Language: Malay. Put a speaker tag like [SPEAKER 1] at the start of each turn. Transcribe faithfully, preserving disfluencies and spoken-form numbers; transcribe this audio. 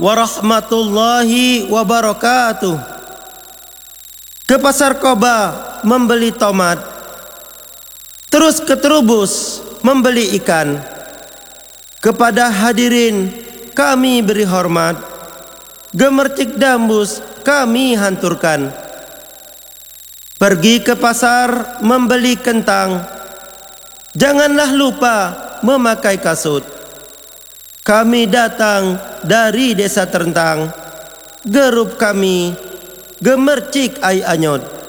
[SPEAKER 1] warahmatullahi wabarakatuh. Ke pasar Koba membeli tomat, terus ke Trubus membeli ikan. Kepada hadirin kami beri hormat, gemercik dambus kami hanturkan. Pergi ke pasar membeli kentang, janganlah lupa memakai kasut. Kami datang dari desa Terentang, gerup kami gemercik ai anyot.